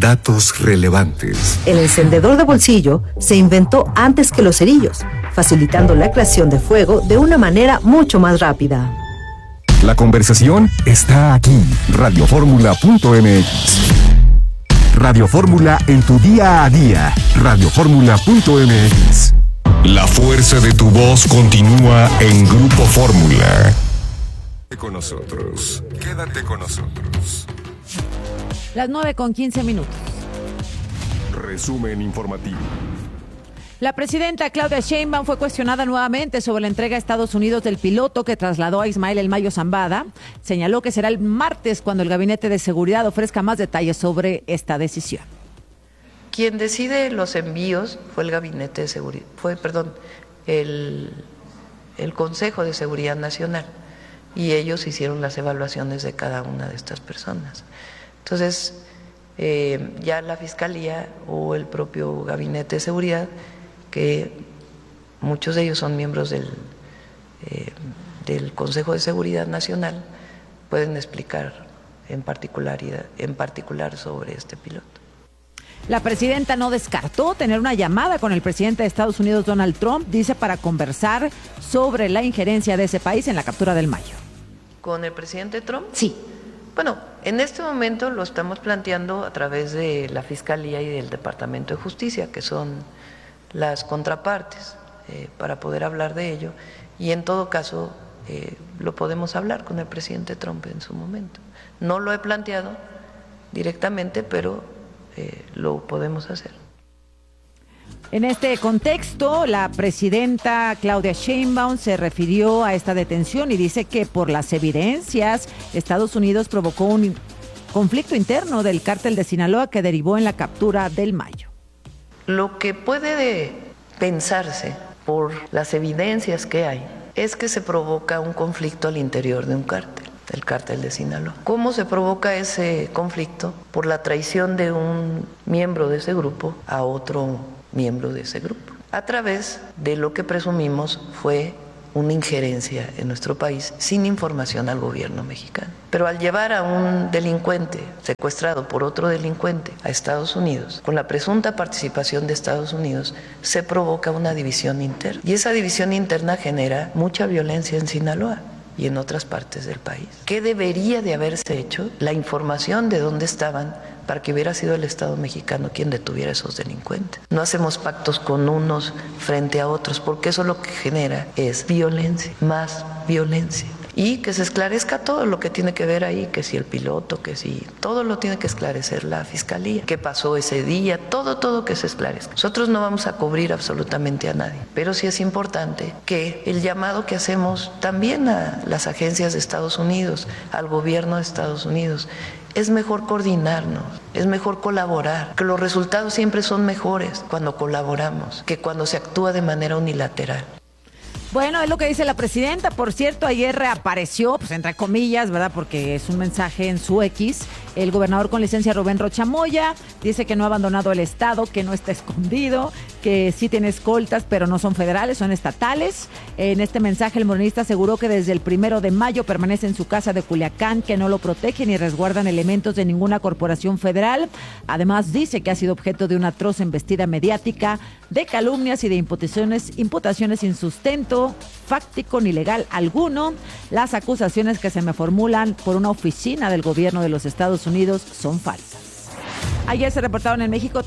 Datos relevantes. El encendedor de bolsillo se inventó antes que los cerillos, facilitando la creación de fuego de una manera mucho más rápida. La conversación está aquí. Radioformula.mx. Radio Fórmula en tu día a día. Radioformula.mx. La fuerza de tu voz continúa en Grupo Fórmula. Con nosotros. Quédate con nosotros. Las 9:15. Resumen informativo. La presidenta Claudia Sheinbaum fue cuestionada nuevamente sobre la entrega a Estados Unidos del piloto que trasladó a Ismael El Mayo Zambada. Señaló que será el martes cuando el Gabinete de Seguridad ofrezca más detalles sobre esta decisión. Quien decide los envíos fue el Gabinete de Seguridad, el Consejo de Seguridad Nacional, y ellos hicieron las evaluaciones de cada una de estas personas. Entonces, ya la Fiscalía o el propio Gabinete de Seguridad, que muchos de ellos son miembros del Consejo de Seguridad Nacional, pueden explicar en particular sobre este piloto. La presidenta no descartó tener una llamada con el presidente de Estados Unidos, Donald Trump, dice, para conversar sobre la injerencia de ese país en la captura del Mayo. ¿Con el presidente Trump? Sí. Bueno, en este momento lo estamos planteando a través de la Fiscalía y del Departamento de Justicia, que son las contrapartes, para poder hablar de ello, y en todo caso lo podemos hablar con el presidente Trump en su momento. No lo he planteado directamente, pero lo podemos hacer. En este contexto, la presidenta Claudia Sheinbaum se refirió a esta detención y dice que por las evidencias, Estados Unidos provocó un conflicto interno del cártel de Sinaloa que derivó en la captura del Mayo. Lo que puede pensarse por las evidencias que hay es que se provoca un conflicto al interior de un cártel, el cártel de Sinaloa. ¿Cómo se provoca ese conflicto? Por la traición de un miembro de ese grupo a otro miembro de ese grupo, a través de lo que presumimos fue una injerencia en nuestro país sin información al gobierno mexicano. Pero al llevar a un delincuente secuestrado por otro delincuente a Estados Unidos, con la presunta participación de Estados Unidos, se provoca una división interna. Y esa división interna genera mucha violencia en Sinaloa y en otras partes del país. ¿Qué debería de haberse hecho? La información de dónde estaban para que hubiera sido el Estado mexicano quien detuviera a esos delincuentes. No hacemos pactos con unos frente a otros, porque eso lo que genera es violencia, más violencia. Y que se esclarezca todo lo que tiene que ver ahí, que si el piloto, que si todo lo tiene que esclarecer la Fiscalía, qué pasó ese día, todo que se esclarezca. Nosotros no vamos a cubrir absolutamente a nadie, pero sí es importante que el llamado que hacemos también a las agencias de Estados Unidos, al gobierno de Estados Unidos, es mejor coordinarnos, es mejor colaborar, que los resultados siempre son mejores cuando colaboramos que cuando se actúa de manera unilateral. Bueno, es lo que dice la presidenta. Por cierto, ayer reapareció, pues entre comillas, ¿verdad? Porque es un mensaje en su X. El gobernador con licencia Rubén Rocha Moya dice que no ha abandonado el estado, que no está escondido, que sí tiene escoltas, pero no son federales, son estatales. En este mensaje el morenista aseguró que desde el 1 de mayo permanece en su casa de Culiacán, que no lo protegen ni resguardan elementos de ninguna corporación federal. Además dice que ha sido objeto de una atroz embestida mediática, de calumnias y de imputaciones sin sustento fáctico ni legal alguno. Las acusaciones que se me formulan por una oficina del gobierno de los Estados Unidos son falsas. Ayer se reportaron en México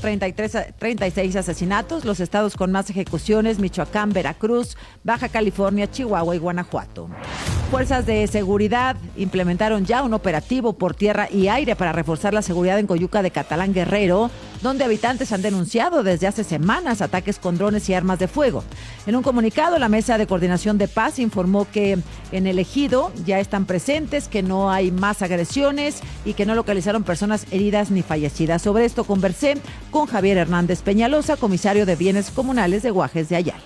36 asesinatos, los estados con más ejecuciones: Michoacán, Veracruz, Baja California, Chihuahua y Guanajuato. Fuerzas de seguridad implementaron ya un operativo por tierra y aire para reforzar la seguridad en Coyuca de Catalán, Guerrero, donde habitantes han denunciado desde hace semanas ataques con drones y armas de fuego. En un comunicado, la Mesa de Coordinación de Paz informó que en el ejido ya están presentes, que no hay más agresiones y que no localizaron personas heridas ni fallecidas. Sobre esto conversé con Javier Hernández Peñalosa, comisario de Bienes Comunales de Guajes de Ayala.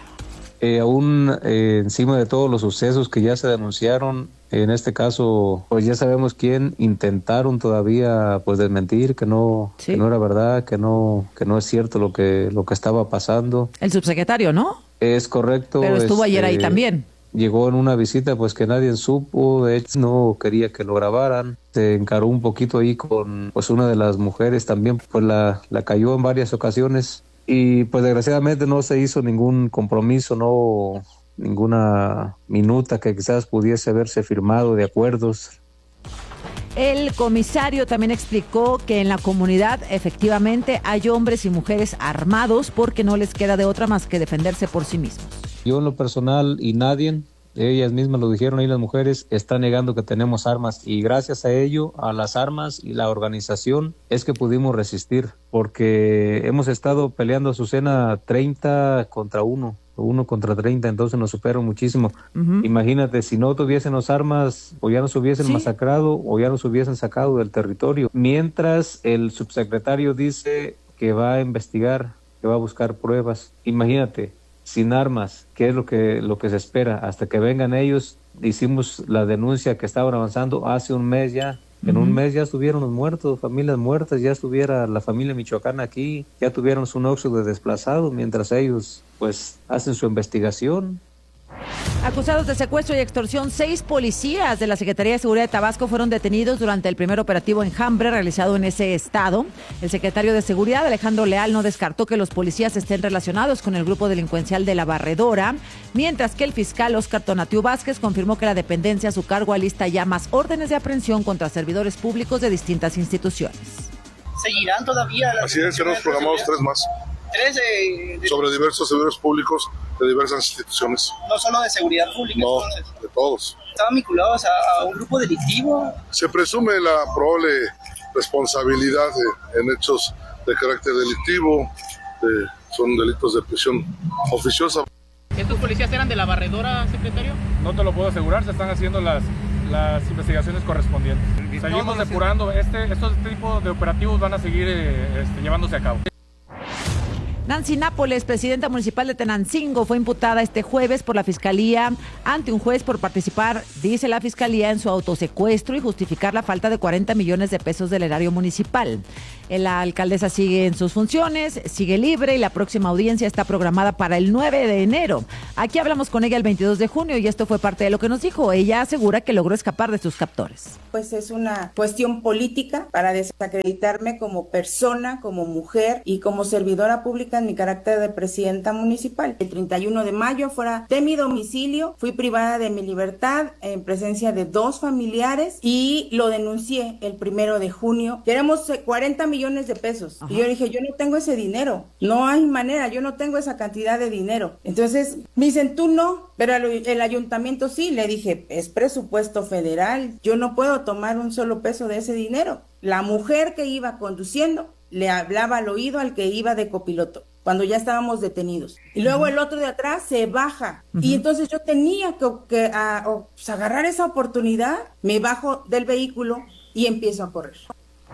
Aún encima de todos los sucesos que ya se denunciaron, en este caso, pues ya sabemos quién intentaron todavía pues desmentir, que no era verdad, que no es cierto lo que estaba pasando. El subsecretario, ¿no? Es correcto. Pero estuvo ayer ahí también. llegó en una visita pues que nadie supo, de hecho no quería que lo grabaran, se encaró un poquito ahí con pues una de las mujeres también, pues la cayó en varias ocasiones y pues desgraciadamente no se hizo ningún compromiso, no ninguna minuta que quizás pudiese haberse firmado de acuerdos. El comisario también explicó que en la comunidad efectivamente hay hombres y mujeres armados porque no les queda de otra más que defenderse por sí mismos. Yo en lo personal y nadie, ellas mismas lo dijeron ahí las mujeres, están negando que tenemos armas y gracias a ello, a las armas y la organización es que pudimos resistir porque hemos estado peleando Azucena 30 contra 1 contra 30, entonces nos superan muchísimo. Imagínate, si no tuviésemos armas, o ya nos hubiesen masacrado, o ya nos hubiesen sacado del territorio. Mientras el subsecretario dice que va a investigar, que va a buscar pruebas. Imagínate, sin armas, ¿qué es lo que se espera? Hasta que vengan ellos, hicimos la denuncia que estaban avanzando hace un mes ya. En un mes ya estuvieron los muertos, familias muertas, ya estuviera la familia michoacana aquí, ya tuvieron su éxodo de desplazados, mientras ellos pues hacen su investigación. Acusados de secuestro y extorsión, 6 policías de la Secretaría de Seguridad de Tabasco fueron detenidos durante el primer operativo Enjambre realizado en ese estado. El secretario de Seguridad, Alejandro Leal, no descartó que los policías estén relacionados con el grupo delincuencial de La Barredora, mientras que el fiscal Óscar Tonatiu Vázquez confirmó que la dependencia a su cargo alista ya más órdenes de aprehensión contra servidores públicos de distintas instituciones. ¿Seguirán todavía las... Así es, tenemos programados 3 más. Sobre diversos servidores públicos de diversas instituciones. No solo de seguridad pública, no, entonces. De todos. ¿Estaban vinculados a un grupo delictivo? Se presume la probable responsabilidad en hechos de carácter delictivo, son delitos de prisión oficiosa. ¿Estos policías eran de La Barredora, secretario? No te lo puedo asegurar, se están haciendo las investigaciones correspondientes. Seguimos depurando, estos tipos de operativos van a seguir llevándose a cabo. Nancy Nápoles, presidenta municipal de Tenancingo, fue imputada este jueves por la Fiscalía ante un juez por participar, dice la Fiscalía, en su autosecuestro y justificar la falta de 40 millones de pesos del erario municipal. La alcaldesa sigue en sus funciones, sigue libre y la próxima audiencia está programada para el 9 de enero. Aquí hablamos con ella el 22 de junio y esto fue parte de lo que nos dijo. Ella asegura que logró escapar de sus captores. Pues es una cuestión política para desacreditarme como persona, como mujer y como servidora pública en mi carácter de presidenta municipal. El 31 de mayo, fuera de mi domicilio, fui privada de mi libertad en presencia de 2 familiares y lo denuncié el 1 de junio. Queremos 40 millones de pesos. Ajá. Y yo dije, yo no tengo ese dinero. No hay manera, yo no tengo esa cantidad de dinero. Entonces me dicen, tú no, pero el ayuntamiento sí. Le dije, es presupuesto federal, yo no puedo tomar un solo peso de ese dinero. La mujer que iba conduciendo le hablaba al oído al que iba de copiloto cuando ya estábamos detenidos. Y luego el otro de atrás se baja. Y entonces yo tenía que agarrar esa oportunidad, me bajo del vehículo y empiezo a correr.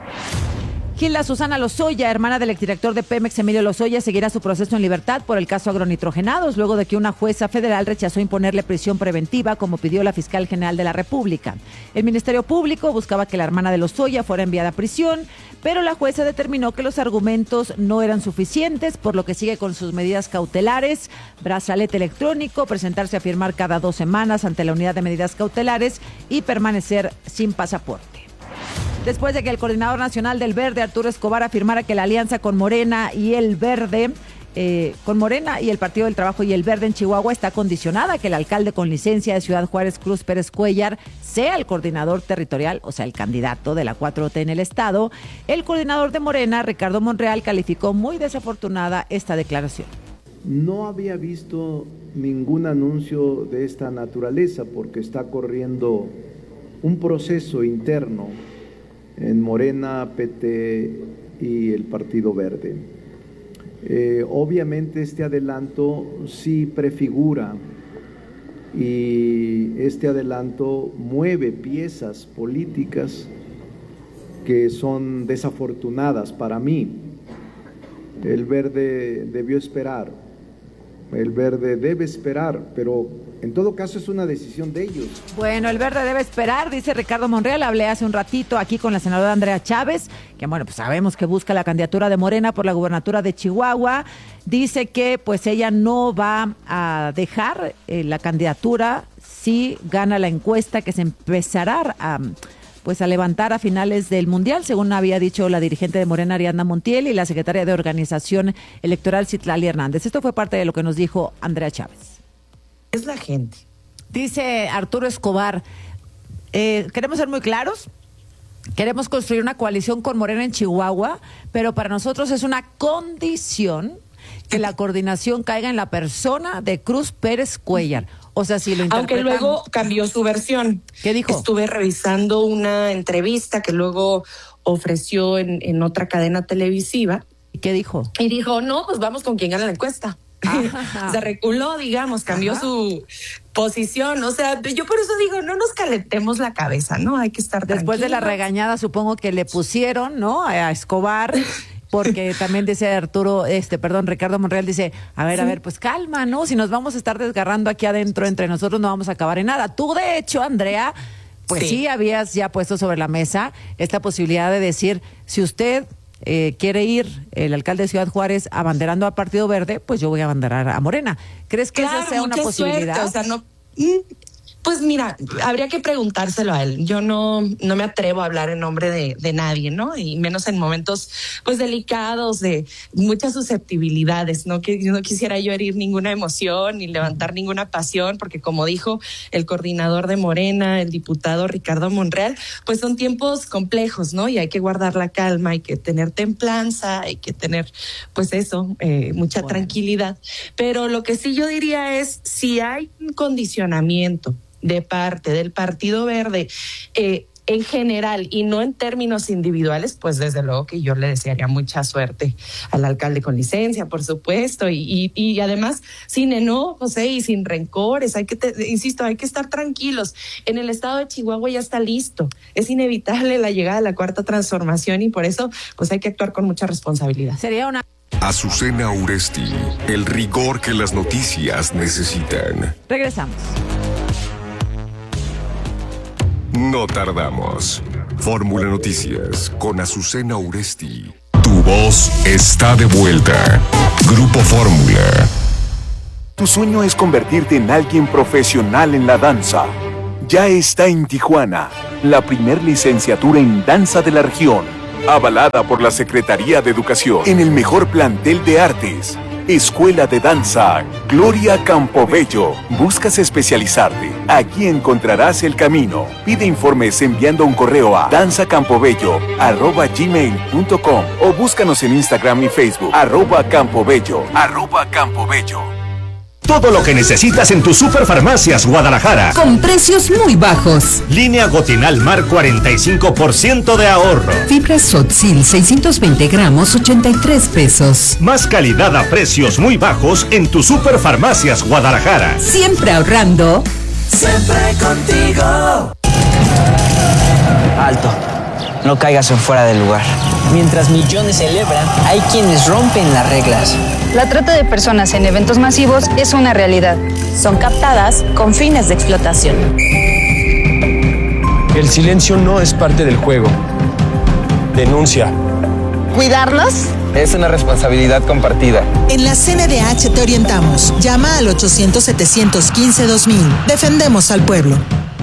Gilda Susana Lozoya, hermana del exdirector de Pemex, Emilio Lozoya, seguirá su proceso en libertad por el caso agronitrogenados, luego de que una jueza federal rechazó imponerle prisión preventiva, como pidió la fiscal general de la República. El Ministerio Público buscaba que la hermana de Lozoya fuera enviada a prisión, pero la jueza determinó que los argumentos no eran suficientes, por lo que sigue con sus medidas cautelares, brazalete electrónico, presentarse a firmar cada 2 semanas ante la unidad de medidas cautelares y permanecer sin pasaporte. Después de que el coordinador nacional del Verde, Arturo Escobar, afirmara que la alianza con Morena y el Verde, con Morena y el Partido del Trabajo y el Verde en Chihuahua está condicionada a que el alcalde con licencia de Ciudad Juárez, Cruz Pérez Cuellar, sea el coordinador territorial, o sea, el candidato de la 4T en el estado. El coordinador de Morena, Ricardo Monreal, calificó muy desafortunada esta declaración. No había visto ningún anuncio de esta naturaleza porque está corriendo un proceso interno en Morena, PT y el Partido Verde. Obviamente este adelanto sí prefigura y este adelanto mueve piezas políticas que son desafortunadas para mí. El Verde debió esperar El Verde debe esperar, pero en todo caso es una decisión de ellos. Bueno, el Verde debe esperar, dice Ricardo Monreal. Hablé hace un ratito aquí con la senadora Andrea Chávez, que bueno, pues sabemos que busca la candidatura de Morena por la gubernatura de Chihuahua. Dice que pues ella no va a dejar la candidatura si gana la encuesta que se empezará a levantar a finales del Mundial, según había dicho la dirigente de Morena, Ariadna Montiel, y la secretaria de Organización Electoral, Citlali Hernández. Esto fue parte de lo que nos dijo Andrea Chávez. Es la gente. Dice Arturo Escobar, queremos ser muy claros, queremos construir una coalición con Morena en Chihuahua, pero para nosotros es una condición que la coordinación caiga en la persona de Cruz Pérez Cuellar. O sea, si lo interpretan... Aunque luego cambió su versión. ¿Qué dijo? Estuve revisando una entrevista que luego ofreció en otra cadena televisiva. ¿Y qué dijo? Y dijo, no, pues vamos con quien gana la encuesta. Se reculó, digamos, cambió su posición. O sea, yo por eso digo, no nos calentemos la cabeza, ¿no? Hay que estar después de la regañada, supongo que le pusieron, ¿no? A Escobar... Porque también dice Ricardo Monreal dice, a ver, pues calma, ¿no? Si nos vamos a estar desgarrando aquí adentro entre nosotros no vamos a acabar en nada. Tú, de hecho, Andrea, pues sí habías ya puesto sobre la mesa esta posibilidad de decir, si usted quiere ir, el alcalde de Ciudad Juárez, abanderando al Partido Verde, pues yo voy a abanderar a Morena. ¿Crees que esa sea una posibilidad? Suerte, o sea, no... Pues mira, habría que preguntárselo a él. Yo no me atrevo a hablar en nombre de nadie, ¿no? Y menos en momentos pues delicados, de muchas susceptibilidades, ¿no? Que no quisiera yo herir ninguna emoción ni levantar ninguna pasión, porque como dijo el coordinador de Morena, el diputado Ricardo Monreal, pues son tiempos complejos, ¿no? Y hay que guardar la calma, hay que tener templanza, hay que tener, pues eso, mucha tranquilidad. Pero lo que sí yo diría es, si hay un condicionamiento de parte del Partido Verde en general y no en términos individuales, pues desde luego que yo le desearía mucha suerte al alcalde con licencia, por supuesto, y además sin enojos y sin rencores. Insisto, hay que estar tranquilos. En el estado de Chihuahua ya está listo. Es inevitable la llegada de la Cuarta Transformación y por eso pues hay que actuar con mucha responsabilidad. Sería una... Azucena Uresti, el rigor que las noticias necesitan. Regresamos. No tardamos. Fórmula Noticias con Azucena Uresti. Tu voz está de vuelta. Grupo Fórmula. Tu sueño es convertirte en alguien profesional en la danza. Ya está en Tijuana, la primer licenciatura en danza de la región, avalada por la Secretaría de Educación, en el mejor plantel de artes. Escuela de Danza Gloria Campobello. ¿Buscas especializarte? Aquí encontrarás el camino. Pide informes enviando un correo a danzacampobello@gmail.com o búscanos en Instagram y Facebook @campobello. Todo lo que necesitas en tus Superfarmacias Guadalajara. Con precios muy bajos. Línea Gotinal Mar 45% de ahorro. Fibra Sotzil 620 gramos 83 pesos. Más calidad a precios muy bajos en tus Superfarmacias Guadalajara. Siempre ahorrando. Siempre contigo. Alto. No caigas en fuera del lugar. Mientras millones celebran, hay quienes rompen las reglas. La trata de personas en eventos masivos es una realidad. Son captadas con fines de explotación. El silencio no es parte del juego. Denuncia. ¿Cuidarlos? Es una responsabilidad compartida. En la CNDH te orientamos. Llama al 800-715-2000. Defendemos al pueblo.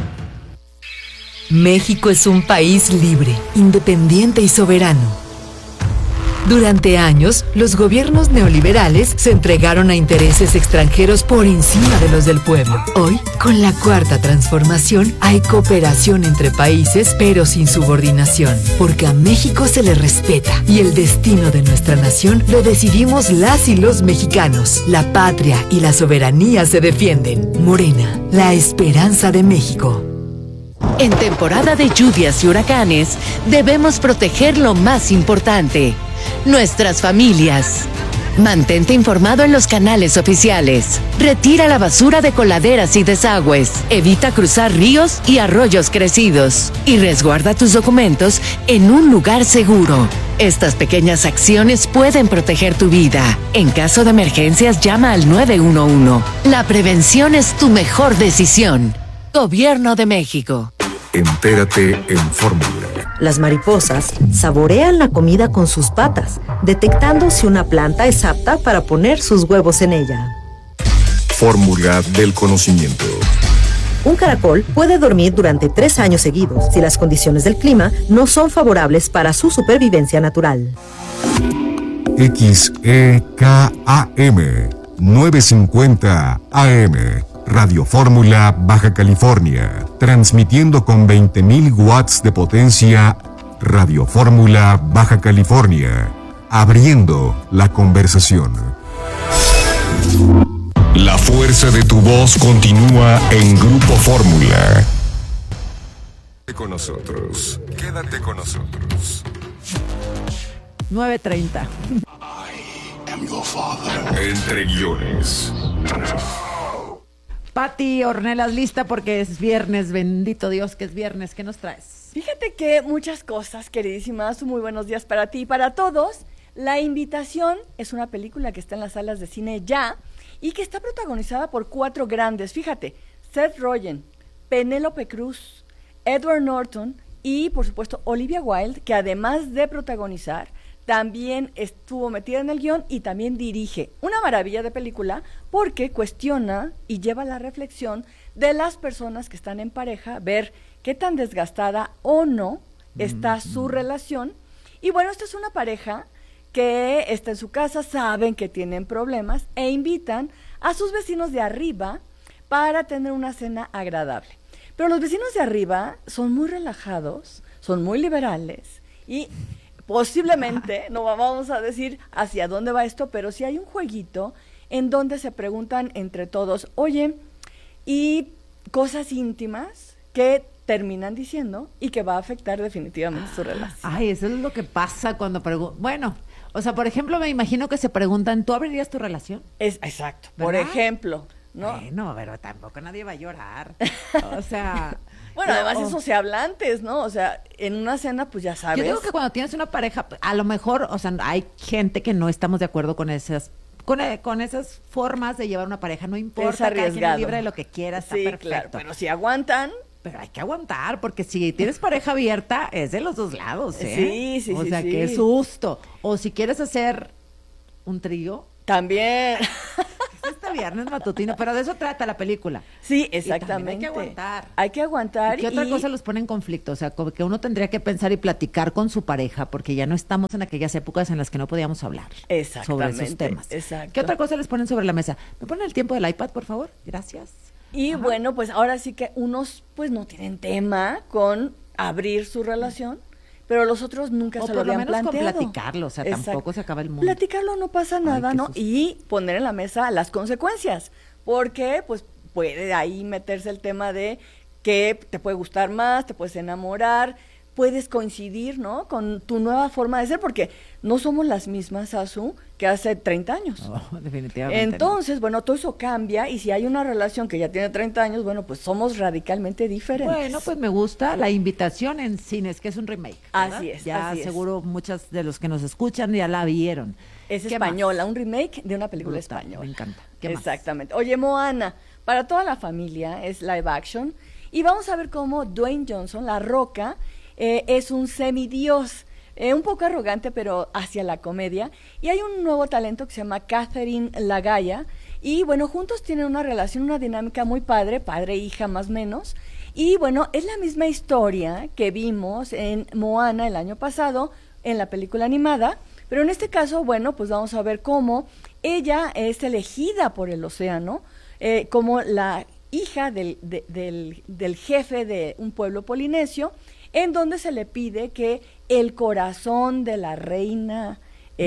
México es un país libre, independiente y soberano. Durante años, los gobiernos neoliberales se entregaron a intereses extranjeros por encima de los del pueblo. Hoy, con la Cuarta Transformación, hay cooperación entre países, pero sin subordinación, porque a México se le respeta y el destino de nuestra nación lo decidimos las y los mexicanos. La patria y la soberanía se defienden. Morena, la esperanza de México. En temporada de lluvias y huracanes, debemos proteger lo más importante: nuestras familias. Mantente informado en los canales oficiales. Retira la basura de coladeras y desagües. Evita cruzar ríos y arroyos crecidos. Y resguarda tus documentos en un lugar seguro. Estas pequeñas acciones pueden proteger tu vida. En caso de emergencias, llama al 911. La prevención es tu mejor decisión. Gobierno de México. Entérate en Fórmula. Las mariposas saborean la comida con sus patas, detectando si una planta es apta para poner sus huevos en ella. Fórmula del conocimiento. Un caracol puede dormir durante 3 años seguidos si las condiciones del clima no son favorables para su supervivencia natural. XEKAM 950 AM Radio Fórmula, Baja California, transmitiendo con 20.000 watts de potencia. Radio Fórmula, Baja California, abriendo la conversación. La fuerza de tu voz continúa en Grupo Fórmula. Quédate con nosotros. Quédate con nosotros. 9:30. Entre guiones. Pati Ornelas, lista porque es viernes, bendito Dios que es viernes. ¿Qué nos traes? Fíjate que muchas cosas, queridísimas. Muy buenos días para ti y para todos. La Invitación es una película que está en las salas de cine ya y que está protagonizada por 4 grandes. Fíjate, Seth Rogen, Penélope Cruz, Edward Norton y, por supuesto, Olivia Wilde, que además de protagonizar, también estuvo metida en el guión y también dirige. Una maravilla de película porque cuestiona y lleva a la reflexión de las personas que están en pareja, ver qué tan desgastada o no está su relación. Y bueno, esta es una pareja que está en su casa, saben que tienen problemas e invitan a sus vecinos de arriba para tener una cena agradable. Pero los vecinos de arriba son muy relajados, son muy liberales y posiblemente, no vamos a decir hacia dónde va esto, pero sí hay un jueguito en donde se preguntan entre todos, oye, y cosas íntimas que terminan diciendo y que va a afectar definitivamente su relación. Ay, eso es lo que pasa cuando preguntan. Bueno, o sea, por ejemplo, me imagino que se preguntan, ¿tú abrirías tu relación? Exacto, ¿verdad? Por ejemplo, ¿no? Bueno, pero tampoco nadie va a llorar. O sea... Bueno, además eso se habla antes, ¿no? O sea, en una cena, pues ya sabes. Yo digo que cuando tienes una pareja, a lo mejor, o sea, hay gente que no estamos de acuerdo con esas formas de llevar una pareja, no importa, es arriesgado. Cada quien es libre de lo que quiera, está perfecto. Claro, pero si aguantan. Pero hay que aguantar, porque si tienes pareja abierta, es de los dos lados, ¿eh? Sí. O sea, qué susto. O si quieres hacer un trío. También. Este viernes matutino, pero de eso trata la película. Sí, exactamente. Hay que aguantar. Hay que aguantar. ¿Y qué otra cosa los pone en conflicto? O sea, como que uno tendría que pensar y platicar con su pareja, porque ya no estamos en aquellas épocas en las que no podíamos hablar sobre esos temas. Exacto. ¿Qué otra cosa les ponen sobre la mesa? ¿Me ponen el tiempo del iPad, por favor? Gracias. Y bueno, pues ahora sí que unos pues no tienen tema con abrir su relación, pero los otros nunca se lo habían planteado. O por lo menos con platicarlo, o sea, tampoco se acaba el mundo. Platicarlo no pasa nada, ¿no? Y poner en la mesa las consecuencias, porque pues puede ahí meterse el tema de que te puede gustar más, te puedes enamorar, puedes coincidir, ¿no? Con tu nueva forma de ser, porque no somos las mismas, Azu, que hace 30 años. Oh, definitivamente. Entonces, bueno, todo eso cambia y si hay una relación que ya tiene 30 años, bueno, pues somos radicalmente diferentes. Bueno, pues me gusta La Invitación en cines, que es un remake, ¿verdad? Así es, ya así seguro muchos de los que nos escuchan ya la vieron. Es española, un remake de una película española. Me encanta. Exactamente. Oye, Moana, para toda la familia es live action y vamos a ver cómo Dwayne Johnson, La Roca, es un semidios, un poco arrogante, pero hacia la comedia. Y hay un nuevo talento que se llama Catherine Lagaya. Y bueno, juntos tienen una relación, una dinámica muy padre e hija más o menos. Y bueno, es la misma historia que vimos en Moana el año pasado, en la película animada. Pero en este caso, bueno, pues vamos a ver cómo ella es elegida por el océano, como la hija del jefe de un pueblo polinesio, en donde se le pide que el corazón de la reina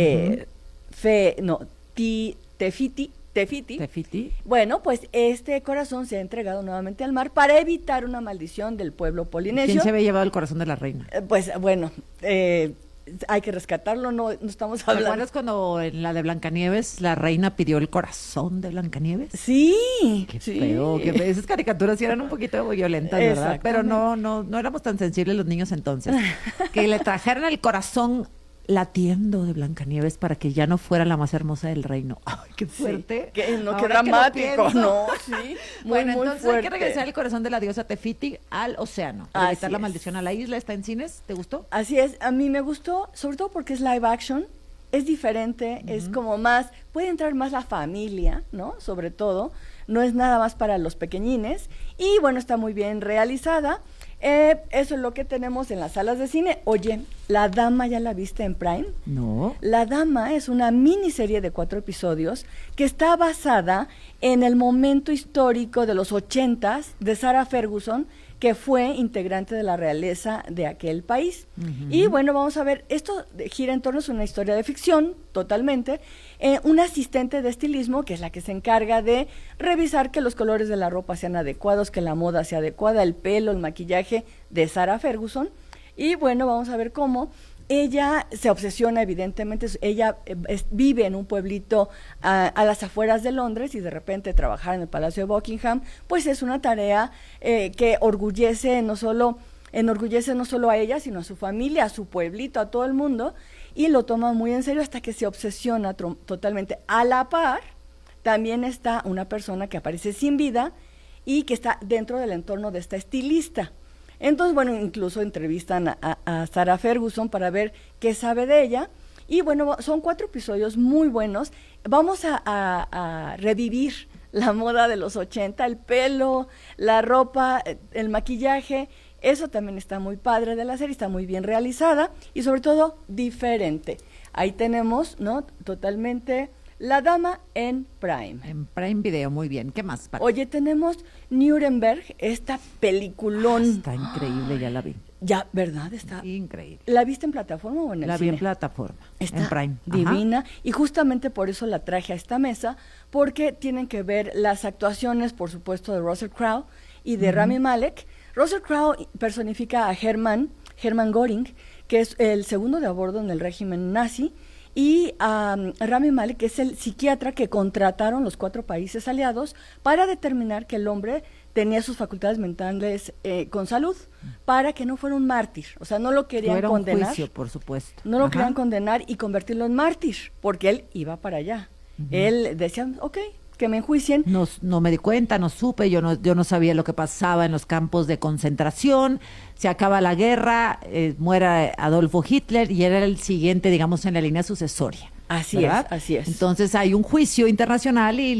Tefiti, bueno, pues este corazón se ha entregado nuevamente al mar para evitar una maldición del pueblo polinesio. ¿Quién se había llevado el corazón de la reina? Pues bueno, hay que rescatarlo, no estamos hablando. ¿Te acuerdas cuando en la de Blancanieves la reina pidió el corazón de Blancanieves? Sí. Qué feo, esas caricaturas sí eran un poquito violentas, ¿verdad? Pero no éramos tan sensibles los niños entonces. Que le trajeran el corazón latiendo de Blancanieves para que ya no fuera la más hermosa del reino. Ay, qué fuerte. Sí, qué Ahora dramático, que ¿no? Sí, bueno, muy entonces fuerte. hay que regresar el corazón de la diosa Tefiti al océano. Para evitar la maldición a la isla. ¿Está en cines? ¿Te gustó? Así es, a mí me gustó, sobre todo porque es live action, es diferente, es como más, puede entrar más la familia, ¿no? Sobre todo, no es nada más para los pequeñines, y bueno, está muy bien realizada. Eso es lo que tenemos en las salas de cine. Oye, La Dama, ¿ya la viste en Prime? No. La Dama es una miniserie de 4 episodios que está basada en el momento histórico de los 80s de Sarah Ferguson, que fue integrante de la realeza de aquel país. Y bueno, vamos a ver, esto gira en torno a una historia de ficción, totalmente. Un asistente de estilismo, que es la que se encarga de revisar que los colores de la ropa sean adecuados, que la moda sea adecuada, el pelo, el maquillaje de Sarah Ferguson. Y bueno, vamos a ver cómo ella se obsesiona, evidentemente, ella vive en un pueblito a las afueras de Londres, y de repente trabajar en el Palacio de Buckingham, pues es una tarea que enorgullece no solo a ella, sino a su familia, a su pueblito, a todo el mundo, y lo toma muy en serio hasta que se obsesiona totalmente. A la par, también está una persona que aparece sin vida y que está dentro del entorno de esta estilista. Entonces, bueno, incluso entrevistan a Sarah Ferguson para ver qué sabe de ella. Y bueno, son 4 episodios muy buenos. Vamos a revivir la moda de los 80, el pelo, la ropa, el maquillaje. Eso también está muy padre de la serie, está muy bien realizada y sobre todo diferente. Ahí tenemos, ¿no? Totalmente La Dama en Prime. En Prime Video, muy bien. ¿Qué más? Oye, tenemos Nuremberg, esta peliculón. Está increíble, ya la vi. Ya, ¿verdad? Está increíble. ¿La viste en plataforma o en el cine? La vi en plataforma, está en Prime. Divina. Y justamente por eso la traje a esta mesa, porque tienen que ver las actuaciones, por supuesto, de Russell Crowe y de Rami Malek. Russell Crowe personifica a Hermann Göring, que es el segundo de a bordo en el régimen nazi, y Rami Malek, que es el psiquiatra que contrataron los 4 países aliados para determinar que el hombre tenía sus facultades mentales con salud, para que no fuera un mártir. O sea, no lo querían condenar. Un juicio, por supuesto. No lo querían condenar y convertirlo en mártir, porque él iba para allá. Él decía, ok, que me enjuicien. No me di cuenta, no supe, yo no sabía lo que pasaba en los campos de concentración. Se acaba la guerra, muere Adolfo Hitler y era el siguiente, digamos, en la línea sucesoria. Así ¿verdad? es, así es. Entonces hay un juicio internacional y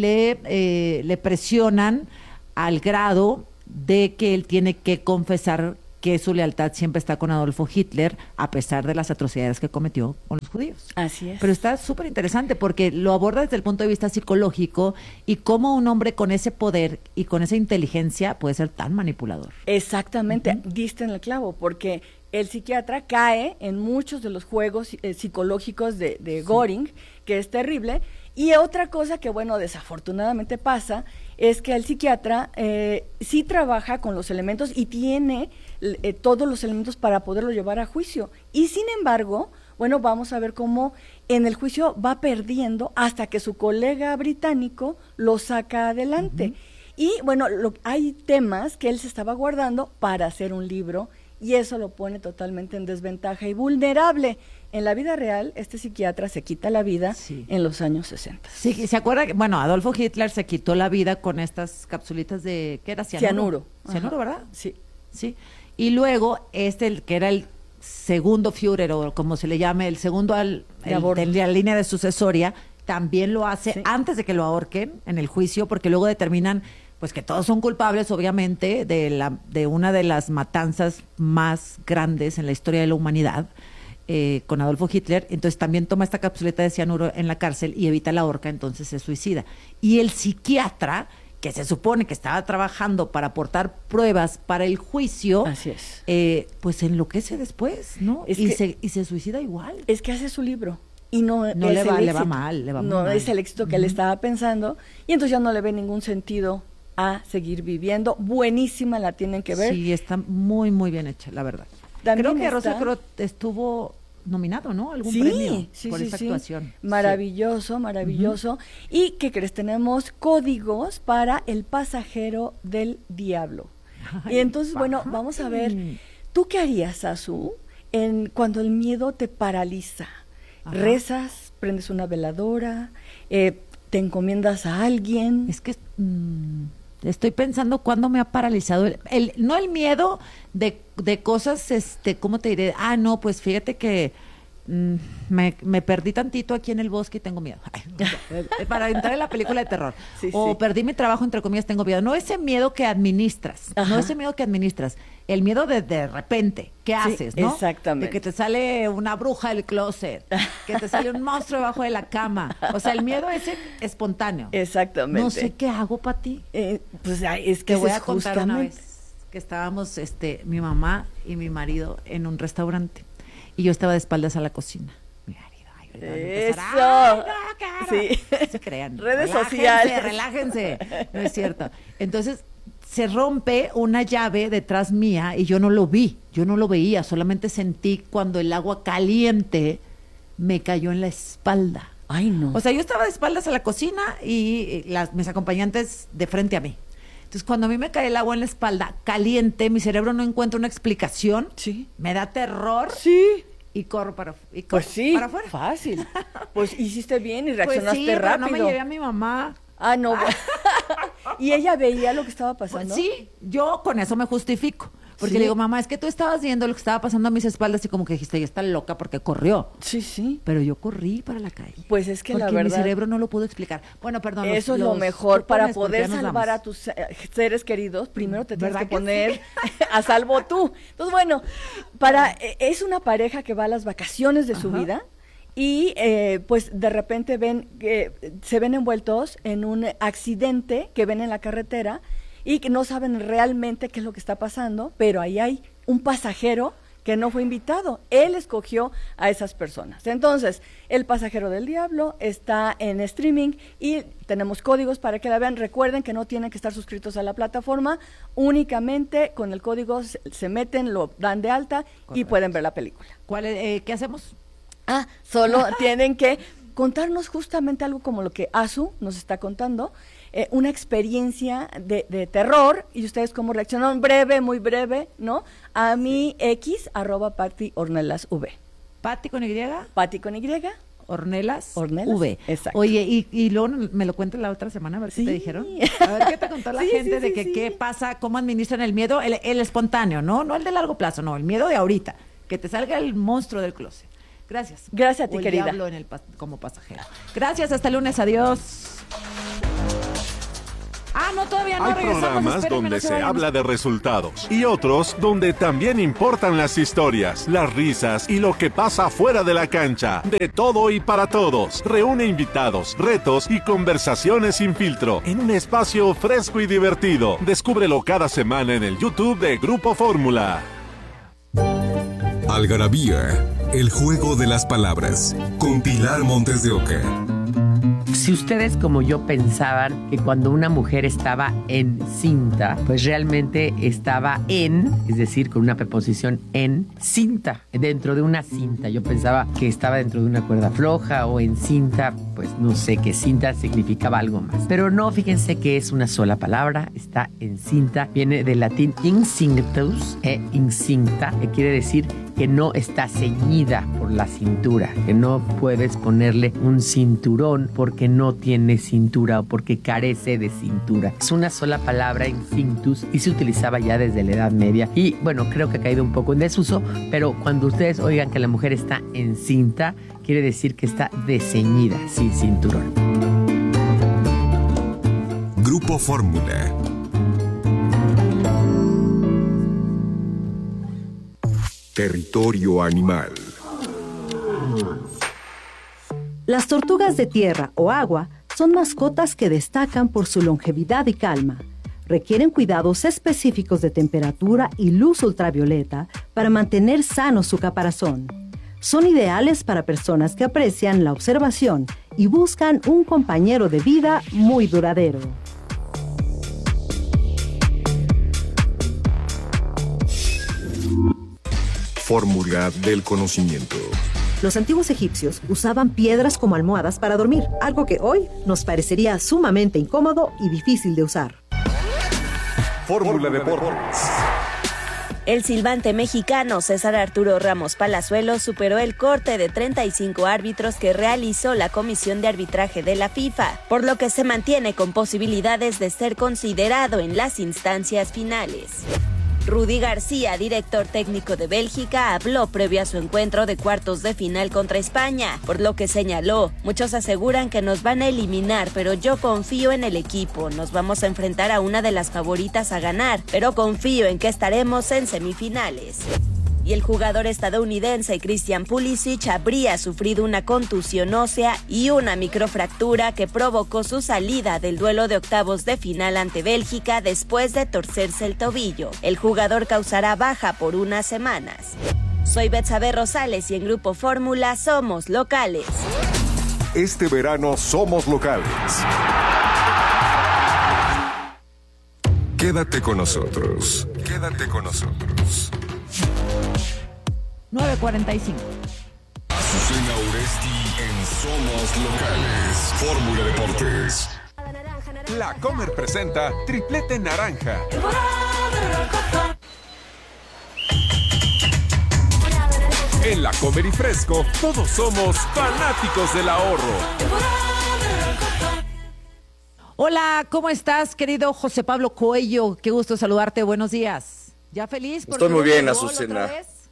le presionan al grado de que él tiene que confesar que su lealtad siempre está con Adolfo Hitler, a pesar de las atrocidades que cometió con los judíos. Así es. Pero está súper interesante porque lo aborda desde el punto de vista psicológico y cómo un hombre con ese poder y con esa inteligencia puede ser tan manipulador. Exactamente, diste en el clavo, porque el psiquiatra cae en muchos de los juegos psicológicos de Göring, que es terrible. Y otra cosa que, bueno, desafortunadamente pasa, es que el psiquiatra sí trabaja con los elementos y tiene todos los elementos para poderlo llevar a juicio. Y sin embargo, bueno, vamos a ver cómo en el juicio va perdiendo hasta que su colega británico lo saca adelante. Y bueno, hay temas que él se estaba guardando para hacer un libro, y eso lo pone totalmente en desventaja y vulnerable. En la vida real, este psiquiatra se quita la vida en los años 60. Sí, ¿se acuerda? Bueno, Adolfo Hitler se quitó la vida con estas capsulitas de, ¿qué era? Cianuro. Cianuro, ¿verdad? Sí. Sí. Y luego el que era el segundo Führer, o como se le llame, el segundo de la línea de sucesoria, también lo hace antes de que lo ahorquen en el juicio, porque luego determinan pues que todos son culpables, obviamente, de una de las matanzas más grandes en la historia de la humanidad, con Adolfo Hitler. Entonces también toma esta capsuleta de cianuro en la cárcel y evita la horca, entonces se suicida. Y el psiquiatra, que se supone que estaba trabajando para aportar pruebas para el juicio, así es, pues enloquece después, ¿no? Y se suicida igual. Es que hace su libro y no le va mal. No es el éxito que él estaba pensando, y entonces ya no le ve ningún sentido a seguir viviendo. Buenísima, la tienen que ver. Sí, está muy, muy bien hecha, la verdad. También creo que Russell Crowe estuvo nominado, ¿no? Algún premio por esa actuación. Maravilloso, maravilloso. ¿Y qué crees? Tenemos códigos para El pasajero del diablo. Y entonces, bueno, vamos a ver, ¿tú qué harías, Azu, cuando el miedo te paraliza. Ajá. Rezas, prendes una veladora, te encomiendas a alguien. Es que estoy pensando cuándo me ha paralizado no el miedo de cosas, ¿cómo te diré? No, pues fíjate que me perdí tantito aquí en el bosque y tengo miedo. Para entrar en la película de terror. Sí, perdí mi trabajo, entre comillas, tengo miedo. No ese miedo que administras. Ajá. No ese miedo que administras. El miedo de repente. ¿Qué haces, no? Exactamente. De que te sale una bruja del closet. Que te sale un monstruo debajo de la cama. O sea, el miedo ese espontáneo. Exactamente. No sé qué hago, Pati. Pues es que te voy a contar una vez que estábamos mi mamá y mi marido en un restaurante. Y yo estaba de espaldas a la cocina. Mi marido, ¡eso! No, sí. No se crean. Redes sociales. Relájense. No es cierto. Entonces, se rompe una llave detrás mía y yo no lo vi. Yo no lo veía. Solamente sentí cuando el agua caliente me cayó en la espalda. Ay, no. O sea, yo estaba de espaldas a la cocina y mis acompañantes de frente a mí. Entonces, cuando a mí me cae el agua en la espalda caliente, mi cerebro no encuentra una explicación. Sí. Me da terror. Sí. Y corro para afuera. Fácil. Pues hiciste bien y reaccionaste rápido. rápido. No me llevé a mi mamá. No. ¿Y ella veía lo que estaba pasando? Pues sí, yo con eso me justifico. Porque le digo, mamá, es que tú estabas viendo lo que estaba pasando a mis espaldas y como que dijiste, ella está loca porque corrió. Sí. Pero yo corrí para la calle. Pues es que porque la verdad... mi cerebro no lo pudo explicar. Bueno, perdón. Eso es lo mejor. Para poder salvar a tus seres queridos, primero te tienes que poner a salvo tú. Entonces, bueno, es una pareja que va a las vacaciones de su vida y pues de repente se ven envueltos en un accidente que ven en la carretera y que no saben realmente qué es lo que está pasando, pero ahí hay un pasajero que no fue invitado. Él escogió a esas personas. Entonces, El Pasajero del Diablo está en streaming y tenemos códigos para que la vean. Recuerden que no tienen que estar suscritos a la plataforma, únicamente con el código se meten, lo dan de alta. Correcto. Y pueden ver la película. ¿Qué hacemos? Solo tienen que contarnos justamente algo como lo que Azu nos está contando, una experiencia de terror, y ustedes cómo reaccionaron, muy breve, ¿no? A mi X, @PatiOrnelasV. ¿Pati con Y? Pati con Y. Ornelas V. Exacto. Oye, y luego me lo cuentas la otra semana, a ver qué te dijeron. A ver qué te contó la gente de qué pasa, cómo administran el miedo, el espontáneo, ¿no? No el de largo plazo, no, el miedo de ahorita, que te salga el monstruo del closet. Gracias. Gracias a ti, querida. Diablo como pasajero. Gracias, hasta el lunes, adiós. No, todavía no. Hay programas donde se habla de resultados y otros donde también importan las historias, las risas y lo que pasa fuera de la cancha. De todo y para todos. Reúne invitados, retos y conversaciones sin filtro en un espacio fresco y divertido. Descúbrelo cada semana en el YouTube de Grupo Fórmula. Algarabía, el juego de las palabras, con Pilar Montes de Oca. Si ustedes como yo pensaban que cuando una mujer estaba encinta, pues realmente estaba es decir, con una preposición en cinta, dentro de una cinta. Yo pensaba que estaba dentro de una cuerda floja o en cinta, pues no sé, que cinta significaba algo más. Pero no, fíjense que es una sola palabra, está encinta, viene del latín incinctus, incinta, que quiere decir que no está ceñida por la cintura, que no puedes ponerle un cinturón porque no tiene cintura o porque carece de cintura. Es una sola palabra, incinctus, y se utilizaba ya desde la Edad Media. Y bueno, creo que ha caído un poco en desuso, pero cuando ustedes oigan que la mujer está encinta, quiere decir que está desceñida, sin cinturón. Grupo Fórmula. Territorio animal. Las tortugas de tierra o agua son mascotas que destacan por su longevidad y calma. Requieren cuidados específicos de temperatura y luz ultravioleta para mantener sano su caparazón. Son ideales para personas que aprecian la observación y buscan un compañero de vida muy duradero. Fórmula del conocimiento. Los antiguos egipcios usaban piedras como almohadas para dormir, algo que hoy nos parecería sumamente incómodo y difícil de usar. Fórmula Deportes. El silbante mexicano César Arturo Ramos Palazuelos superó el corte de 35 árbitros que realizó la Comisión de Arbitraje de la FIFA, por lo que se mantiene con posibilidades de ser considerado en las instancias finales. Rudy García, director técnico de Bélgica, habló previo a su encuentro de cuartos de final contra España, por lo que señaló: muchos aseguran que nos van a eliminar, pero yo confío en el equipo, nos vamos a enfrentar a una de las favoritas a ganar, pero confío en que estaremos en semifinales. Y el jugador estadounidense Christian Pulisic habría sufrido una contusión ósea y una microfractura que provocó su salida del duelo de octavos de final ante Bélgica después de torcerse el tobillo. El jugador causará baja por unas semanas. Soy Betsabe Rosales y en Grupo Fórmula somos locales. Este verano somos locales. Quédate con nosotros. Quédate con nosotros. 9:45. Azucena Oresti en Somos Locales. Fórmula Deportes. La Comer presenta Triplete Naranja. En La Comer y Fresco, todos somos fanáticos del ahorro. Hola, ¿cómo estás, querido José Pablo Coello? Qué gusto saludarte, buenos días. ¿Ya feliz? Estoy muy bien, Azucena.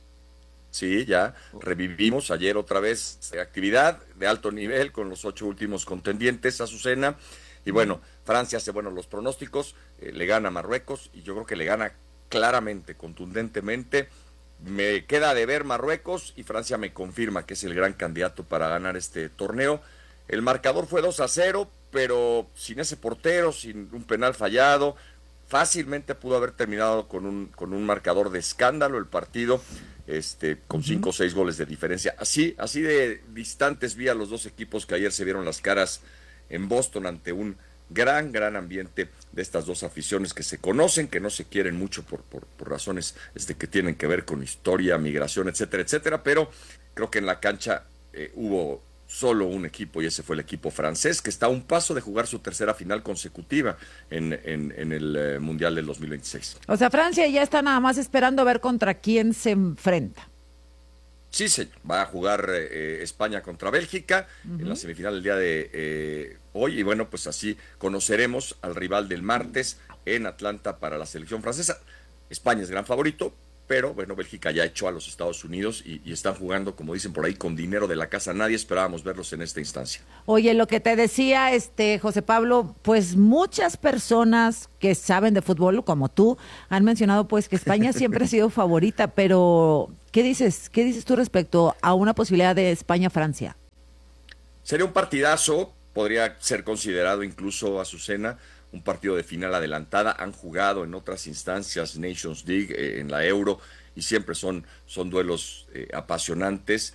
Sí, ya revivimos ayer otra vez actividad de alto nivel con los 8 últimos contendientes, Azucena. Y bueno, Francia hace buenos los pronósticos, le gana a Marruecos y yo creo que le gana claramente, contundentemente. Me queda de ver Marruecos y Francia me confirma que es el gran candidato para ganar este torneo. El marcador fue 2-0, pero sin ese portero, sin un penal fallado, fácilmente pudo haber terminado con un marcador de escándalo el partido. Con 5 o 6 goles de diferencia. Así de distantes vi a los dos equipos que ayer se vieron las caras en Boston ante un gran ambiente de estas dos aficiones que se conocen, que no se quieren mucho por razones que tienen que ver con historia, migración, etcétera, pero creo que en la cancha hubo solo un equipo y ese fue el equipo francés, que está a un paso de jugar su tercera final consecutiva en el Mundial del 2026. O sea, Francia ya está nada más esperando a ver contra quién se enfrenta. Sí, señor. Va a jugar España contra Bélgica en la semifinal del día de hoy y bueno, pues así conoceremos al rival del martes en Atlanta para la selección francesa. España es gran favorito, pero bueno, Bélgica ya echó a los Estados Unidos y están jugando, como dicen por ahí, con dinero de la casa. Nadie esperábamos verlos en esta instancia. Oye, lo que te decía José Pablo, pues muchas personas que saben de fútbol, como tú, han mencionado pues que España siempre ha sido favorita, pero ¿qué dices tú respecto a una posibilidad de España-Francia? Sería un partidazo, podría ser considerado incluso, Azucena, un partido de final adelantada. Han jugado en otras instancias, Nations League, en la Euro, y siempre son duelos apasionantes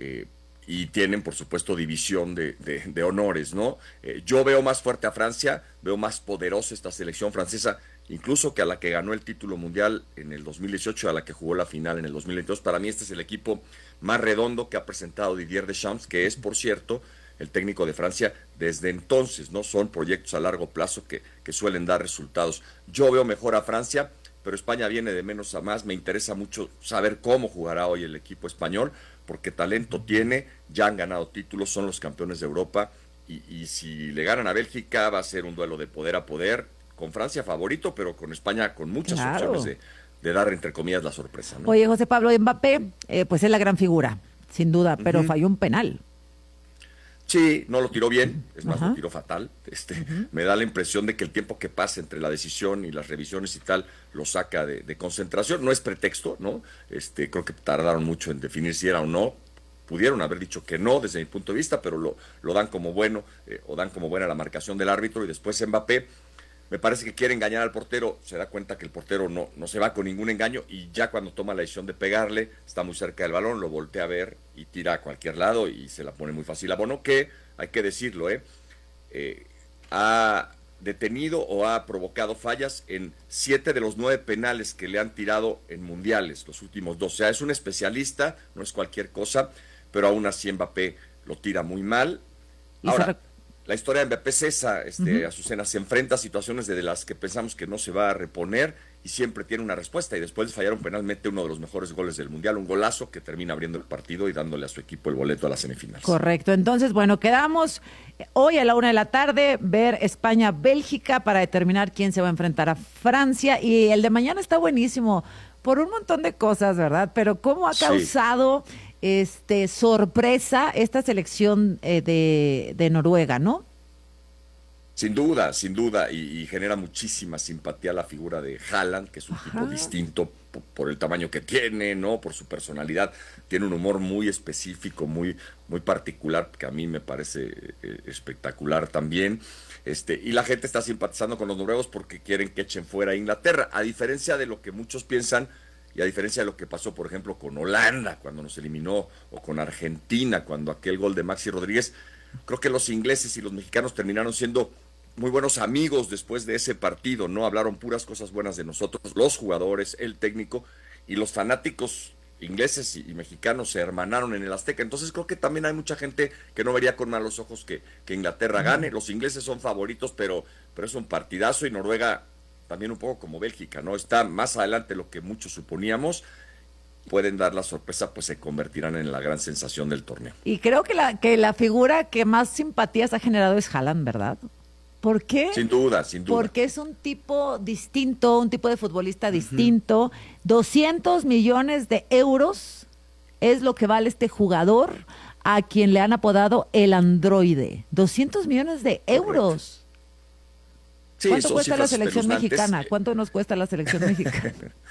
y tienen, por supuesto, división de honores, ¿no? Yo veo más fuerte a Francia, veo más poderosa esta selección francesa, incluso que a la que ganó el título mundial en el 2018, a la que jugó la final en el 2022. Para mí este es el equipo más redondo que ha presentado Didier Deschamps, que es, por cierto, el técnico de Francia desde entonces, ¿no? Son proyectos a largo plazo que suelen dar resultados. Yo veo mejor a Francia, pero España viene de menos a más. Me interesa mucho saber cómo jugará hoy el equipo español, porque talento tiene, ya han ganado títulos, son los campeones de Europa, y si le ganan a Bélgica va a ser un duelo de poder a poder, con Francia favorito, pero con España con muchas opciones de dar, entre comillas, la sorpresa, ¿no? Oye, José Pablo, Mbappé, pues es la gran figura, sin duda, pero falló un penal. Sí, no lo tiró bien, es más, lo tiró fatal. Me da la impresión de que el tiempo que pasa entre la decisión y las revisiones y tal lo saca de concentración. No es pretexto, ¿no? Creo que tardaron mucho en definir si era o no. Pudieron haber dicho que no desde mi punto de vista, pero lo dan como bueno, o dan como buena la marcación del árbitro. Y después Mbappé, me parece que quiere engañar al portero, se da cuenta que el portero no se va con ningún engaño, y ya cuando toma la decisión de pegarle, está muy cerca del balón, lo voltea a ver y tira a cualquier lado y se la pone muy fácil a Bono, que, hay que decirlo, ha detenido o ha provocado fallas en 7 de los 9 penales que le han tirado en mundiales, los últimos 2. O sea, es un especialista, no es cualquier cosa, pero aún así Mbappé lo tira muy mal. Ahora, la historia de Mbappé es esa, Azucena, se enfrenta a situaciones de las que pensamos que no se va a reponer y siempre tiene una respuesta, y después de fallar un penal mete uno de los mejores goles del Mundial, un golazo que termina abriendo el partido y dándole a su equipo el boleto a las semifinales. Correcto, entonces bueno, quedamos hoy a la 1:00 p.m. ver España-Bélgica para determinar quién se va a enfrentar a Francia, y el de mañana está buenísimo por un montón de cosas, ¿verdad? Pero cómo ha causado sorpresa esta selección de Noruega, ¿no? Sin duda, y genera muchísima simpatía la figura de Haaland, que es un tipo distinto por el tamaño que tiene, ¿no? Por su personalidad, tiene un humor muy específico, muy particular, que a mí me parece espectacular también. Y la gente está simpatizando con los noruegos porque quieren que echen fuera a Inglaterra, a diferencia de lo que muchos piensan, y a diferencia de lo que pasó, por ejemplo, con Holanda, cuando nos eliminó, o con Argentina, cuando aquel gol de Maxi Rodríguez. Creo que los ingleses y los mexicanos terminaron siendo muy buenos amigos después de ese partido, ¿no? Hablaron puras cosas buenas de nosotros, los jugadores, el técnico, y los fanáticos ingleses y mexicanos se hermanaron en el Azteca. Entonces creo que también hay mucha gente que no vería con malos ojos que Inglaterra gane. Los ingleses son favoritos, pero es un partidazo, y Noruega también un poco como Bélgica, ¿no? Está más adelante de lo que muchos suponíamos. Pueden dar la sorpresa, pues se convertirán en la gran sensación del torneo. Y creo que la figura que más simpatías ha generado es Haaland, ¿verdad? ¿Por qué? Sin duda. Porque es un tipo distinto, un tipo de futbolista distinto. 200 millones de euros es lo que vale este jugador, a quien le han apodado el androide. 200 millones de euros. Sí, ¿Cuánto cuesta la selección mexicana? ¿Cuánto nos cuesta la selección mexicana?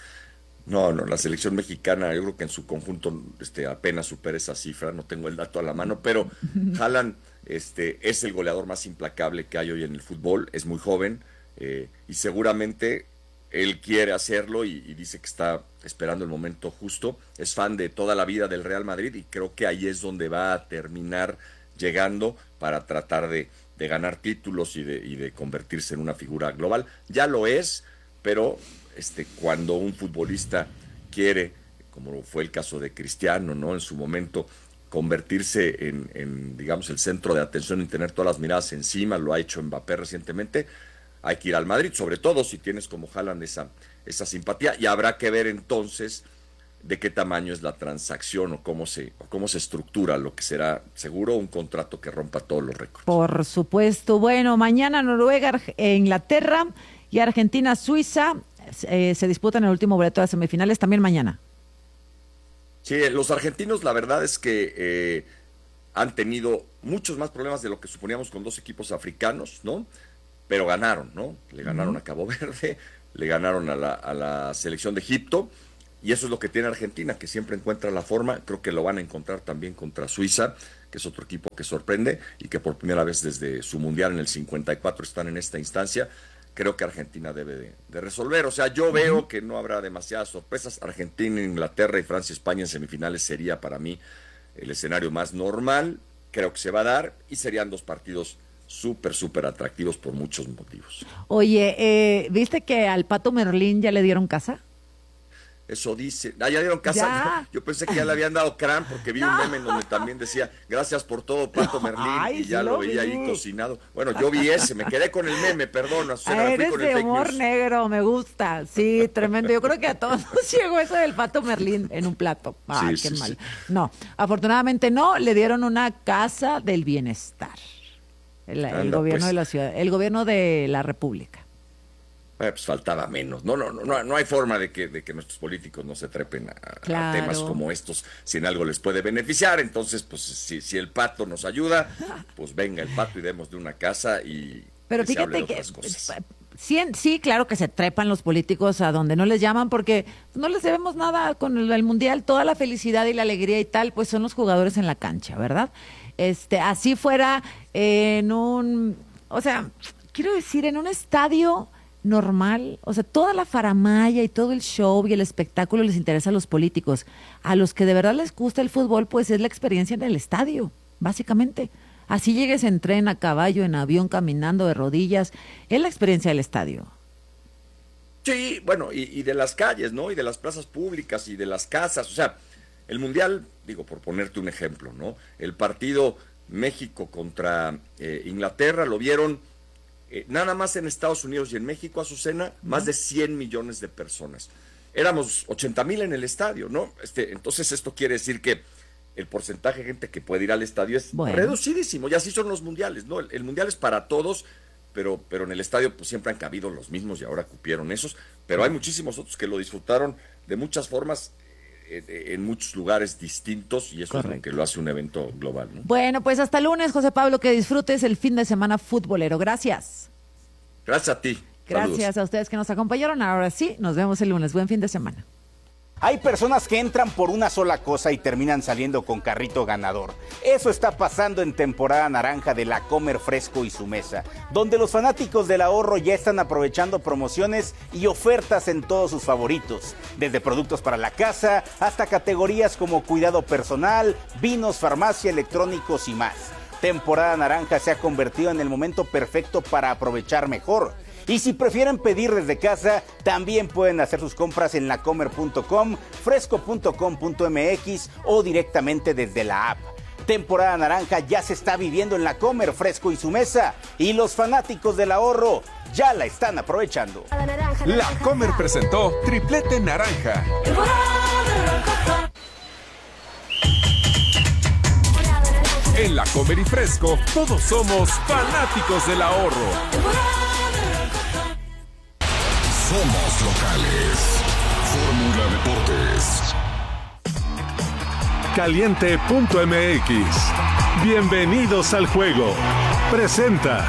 No, la selección mexicana, yo creo que en su conjunto apenas supera esa cifra, no tengo el dato a la mano, pero Haaland es el goleador más implacable que hay hoy en el fútbol, es muy joven, y seguramente él quiere hacerlo, y dice que está esperando el momento justo. Es fan de toda la vida del Real Madrid, y creo que ahí es donde va a terminar llegando para tratar de ganar títulos y de convertirse en una figura global. Ya lo es, pero cuando un futbolista quiere, como fue el caso de Cristiano, ¿no? En su momento, convertirse en digamos, el centro de atención y tener todas las miradas encima, lo ha hecho Mbappé recientemente, hay que ir al Madrid, sobre todo si tienes como Haaland esa simpatía, y habrá que ver entonces de qué tamaño es la transacción o cómo se estructura lo que será seguro un contrato que rompa todos los récords. Por supuesto. Bueno, mañana Noruega, Inglaterra y Argentina, Suiza se disputan el último boleto de semifinales también mañana. Sí, los argentinos la verdad es que han tenido muchos más problemas de lo que suponíamos con dos equipos africanos, ¿no? Pero ganaron, ¿no? Le ganaron a Cabo Verde, le ganaron a la selección de Egipto, y eso es lo que tiene Argentina, que siempre encuentra la forma. Creo que lo van a encontrar también contra Suiza, que es otro equipo que sorprende y que por primera vez desde su Mundial en el 54 están en esta instancia. Creo que Argentina debe de resolver. O sea, yo veo que no habrá demasiadas sorpresas. Argentina, Inglaterra y Francia, España en semifinales sería para mí el escenario más normal. Creo que se va a dar, y serían dos partidos súper atractivos por muchos motivos. Oye, ¿viste que al Pato Merlín ya le dieron casa? Eso dice. Ya dieron casa. Yo pensé que ya le habían dado crán, porque vi un meme en donde también decía, gracias por todo, Pato Merlín, y ya lo veía ahí cocinado. Bueno, yo vi ese, me quedé con el meme, perdón. Eres con de humor negro, me gusta. Sí, tremendo. Yo creo que a todos nos llegó eso del Pato Merlín en un plato. Ay, qué mal. Sí. No, afortunadamente no, le dieron una casa del bienestar. El gobierno de la ciudad, el gobierno de la República. Pues faltaba menos. No hay forma de que nuestros políticos no se trepen a temas como estos, si en algo les puede beneficiar. Entonces, pues si el Pato nos ayuda, pues venga el Pato y demos de una casa y pero fíjate que sí, claro que se trepan los políticos a donde no les llaman, porque no les debemos nada con el Mundial. Toda la felicidad y la alegría y tal, pues son los jugadores en la cancha, ¿verdad? Así fuera en un estadio normal, o sea, toda la faramalla y todo el show y el espectáculo les interesa a los políticos. A los que de verdad les gusta el fútbol, pues es la experiencia en el estadio, básicamente. Así llegues en tren, a caballo, en avión, caminando, de rodillas, es la experiencia del estadio. Sí, bueno, y de las calles, ¿no? Y de las plazas públicas y de las casas. O sea, el Mundial, digo, por ponerte un ejemplo, ¿no? El partido México contra Inglaterra lo vieron Nada más en Estados Unidos y en México, Azucena, más de 100 millones de personas. Éramos 80,000 en el estadio, ¿no? Entonces esto quiere decir que el porcentaje de gente que puede ir al estadio es reducidísimo, y así son los mundiales, ¿no? El mundial es para todos, pero en el estadio pues siempre han cabido los mismos y ahora cupieron esos, pero hay muchísimos otros que lo disfrutaron de muchas formas, en muchos lugares distintos, y eso es lo que lo hace un evento global, ¿no? Bueno, pues hasta el lunes, José Pablo, que disfrutes el fin de semana futbolero. Gracias. Gracias a ti. Gracias Saludos. a ustedes que nos acompañaron. Ahora sí, nos vemos el lunes. Buen fin de semana. Hay personas que entran por una sola cosa y terminan saliendo con carrito ganador. Eso está pasando en temporada naranja de La Comer Fresco y Su Mesa, donde los fanáticos del ahorro ya están aprovechando promociones y ofertas en todos sus favoritos, desde productos para la casa hasta categorías como cuidado personal, vinos, farmacia, electrónicos y más. Temporada naranja se ha convertido en el momento perfecto para aprovechar mejor. Y si prefieren pedir desde casa, también pueden hacer sus compras en lacomer.com, fresco.com.mx o directamente desde la app. Temporada naranja ya se está viviendo en La Comer Fresco y Su Mesa, y los fanáticos del ahorro ya la están aprovechando. La Comer presentó Triplete Naranja. En La Comer y Fresco, todos somos fanáticos del ahorro. Somos locales. Fórmula Deportes. Caliente.mx. Bienvenidos al juego. Presenta.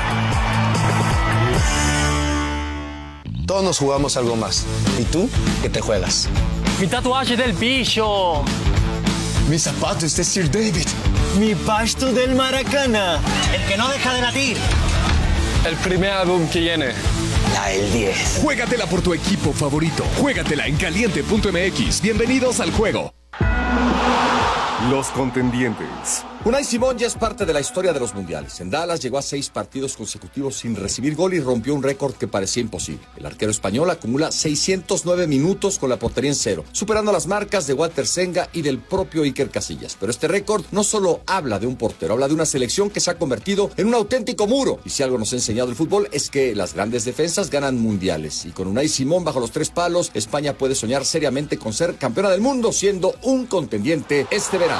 Todos nos jugamos algo más. ¿Y tú qué te juegas? Mi tatuaje del bicho. Mis zapatos de Sir David. Mi pasto del Maracana. El que no deja de latir. El primer álbum que viene. La El 10. Juégatela por tu equipo favorito. Juégatela en caliente.mx. Bienvenidos al juego. Los contendientes. Unai Simón ya es parte de la historia de los mundiales. En Dallas llegó a 6 partidos consecutivos sin recibir gol y rompió un récord que parecía imposible. El arquero español acumula 609 minutos con la portería en cero, superando las marcas de Walter Senga y del propio Iker Casillas. Pero este récord no solo habla de un portero, habla de una selección que se ha convertido en un auténtico muro. Y si algo nos ha enseñado el fútbol es que las grandes defensas ganan mundiales. Y con Unai Simón bajo los 3 palos, España puede soñar seriamente con ser campeona del mundo, siendo un contendiente este verano.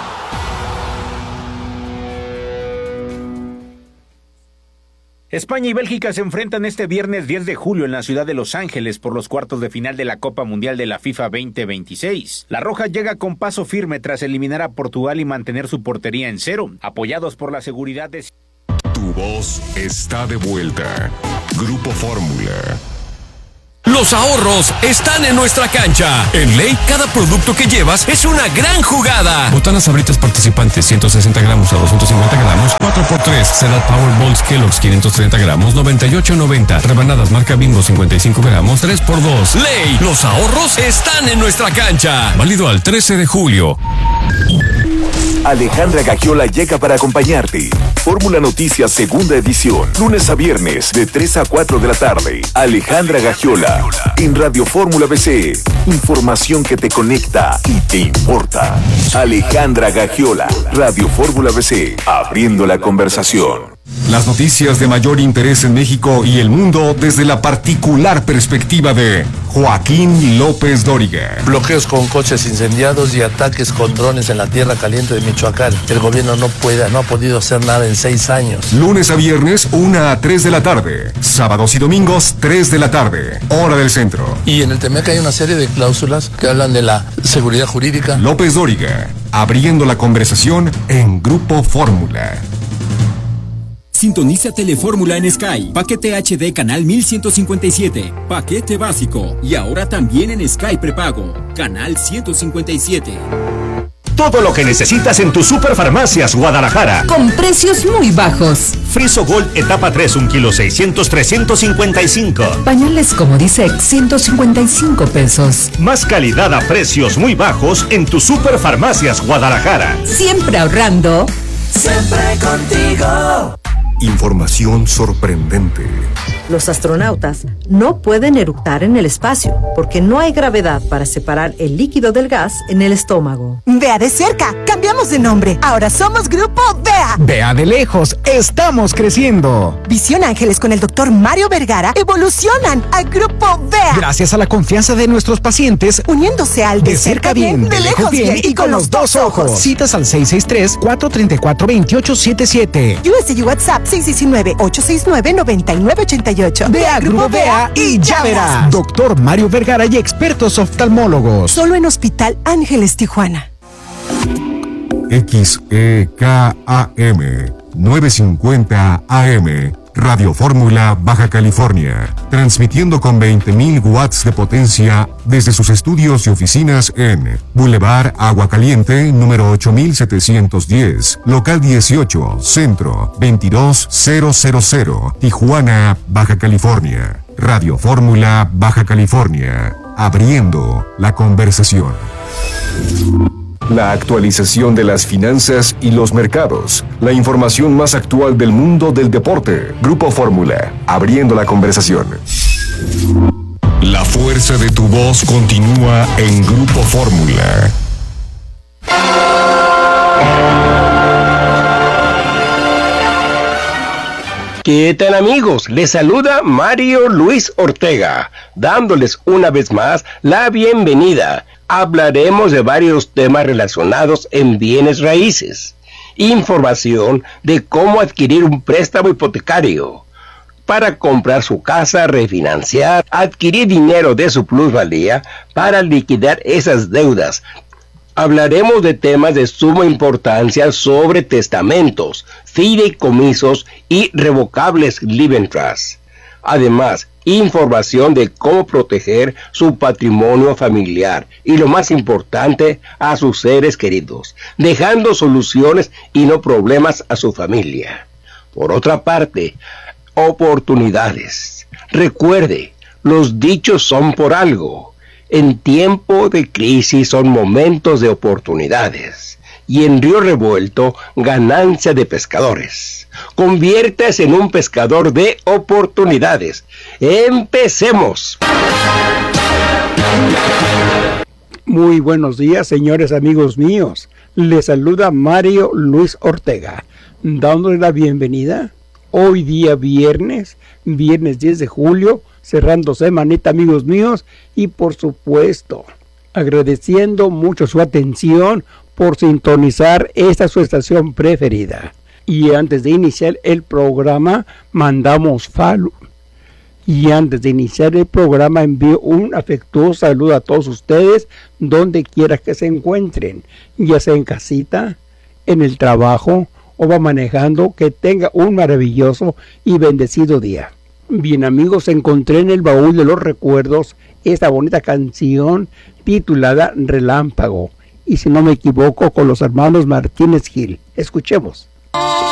España y Bélgica se enfrentan este viernes 10 de julio en la ciudad de Los Ángeles por los cuartos de final de la Copa Mundial de la FIFA 2026. La Roja llega con paso firme tras eliminar a Portugal y mantener su portería en cero, apoyados por la seguridad de... Tu voz está de vuelta. Grupo Fórmula. Los ahorros están en nuestra cancha. En Ley, cada producto que llevas es una gran jugada. Botanas Sabritas participantes, 160 gramos a 250 gramos, 4x3. Cereal Powerballs Kellogg's, 530 gramos, 98.90. Rebanadas marca Bimbo, 55 gramos, 3x2. Ley, los ahorros están en nuestra cancha. Válido al 13 de julio. Alejandra Gagiola llega para acompañarte. Fórmula Noticias segunda edición, lunes a viernes de 3 a 4 de la tarde. Alejandra Gagiola en Radio Fórmula BC. Información que te conecta y te importa. Alejandra Gagiola, Radio Fórmula BC, abriendo la conversación. Las noticias de mayor interés en México y el mundo desde la particular perspectiva de Joaquín López Dóriga. Bloqueos con coches incendiados y ataques con drones en la tierra caliente de Michoacán. El gobierno no ha podido hacer nada en 6 años. Lunes a viernes, 1 a 3 de la tarde. Sábados y domingos, 3 de la tarde. Hora del centro. Y en el TEMEC hay una serie de cláusulas que hablan de la seguridad jurídica. López Dóriga, abriendo la conversación en Grupo Fórmula. Sintoniza Telefórmula en Sky. Paquete HD canal 1157. Paquete básico. Y ahora también en Sky prepago. Canal 157. Todo lo que necesitas en tu Superfarmacias Guadalajara. Con precios muy bajos. Friso Gold etapa 3, 1 kilo 600, 355. Pañales Comodisec, 155 pesos. Más calidad a precios muy bajos en tu Superfarmacias Guadalajara. Siempre ahorrando. Siempre contigo. Información sorprendente. Los astronautas no pueden eructar en el espacio porque no hay gravedad para separar el líquido del gas en el estómago. Vea de cerca, cambiamos de nombre. Ahora somos Grupo VEA. VEA vea de lejos, estamos creciendo. Visión Ángeles con el doctor Mario Vergara evolucionan a Grupo Vea. Gracias a la confianza de nuestros pacientes, uniéndose al de cerca bien, de lejos bien y con los dos ojos. Citas al 663-434-2877. USD WhatsApp 619-869-9988. Ve a Grupo Vea y ya verás. Doctor Mario Vergara y expertos oftalmólogos. Solo en Hospital Ángeles, Tijuana. XEKAM 950 AM, Radio Fórmula, Baja California, transmitiendo con 20.000 watts de potencia desde sus estudios y oficinas en Boulevard Agua Caliente, número 8710, local 18, centro 22000, Tijuana, Baja California. Radio Fórmula, Baja California, abriendo la conversación. La actualización de las finanzas y los mercados. La información más actual del mundo del deporte. Grupo Fórmula, abriendo la conversación. La fuerza de tu voz continúa en Grupo Fórmula. ¿Qué tal, amigos? Les saluda Mario Luis Ortega, dándoles una vez más la bienvenida. Hablaremos de varios temas relacionados en bienes raíces, información de cómo adquirir un préstamo hipotecario para comprar su casa, refinanciar, adquirir dinero de su plusvalía para liquidar esas deudas. Hablaremos de temas de suma importancia sobre testamentos, fideicomisos y revocables living trusts. Además, información de cómo proteger su patrimonio familiar y, lo más importante, a sus seres queridos, dejando soluciones y no problemas a su familia. Por otra parte, oportunidades. Recuerde, los dichos son por algo. En tiempo de crisis son momentos de oportunidades. Y en río revuelto, ganancia de pescadores. Conviértase en un pescador de oportunidades. ¡Empecemos! Muy buenos días, señores amigos míos. Les saluda Mario Luis Ortega, dándoles la bienvenida. Hoy día viernes 10 de julio, cerrando semanita, amigos míos, y por supuesto, agradeciendo mucho su atención por sintonizar esta su estación preferida. Y antes de iniciar el programa, mandamos follow. Y antes de iniciar el programa, envío un afectuoso saludo a todos ustedes, donde quiera que se encuentren, ya sea en casita, en el trabajo o va manejando. Que tenga un maravilloso y bendecido día. Bien, amigos, encontré en el baúl de los recuerdos esta bonita canción titulada Relámpago, y si no me equivoco, con los hermanos Martínez Gil. Escuchemos.